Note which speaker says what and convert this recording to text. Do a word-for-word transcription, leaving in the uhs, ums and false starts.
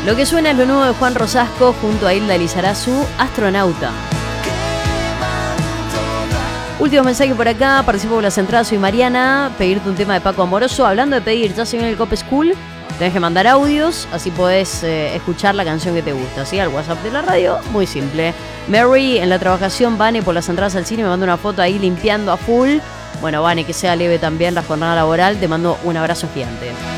Speaker 1: Lo que suena es lo nuevo de Juan Rosasco junto a Hilda Lizarazu, Astronauta. Último mensaje por acá, participo con las entradas, soy Mariana, pedirte un tema de Paco Amoroso. Hablando de pedir, ya se viene el Cop School, tenés que mandar audios, así podés eh, escuchar la canción que te gusta, ¿sí? Al WhatsApp de la radio, muy simple. Mary, en la trabajación, Vane, por las entradas al cine, me manda una foto ahí limpiando a full. Bueno, Vane, que sea leve también la jornada laboral, te mando un abrazo gigante.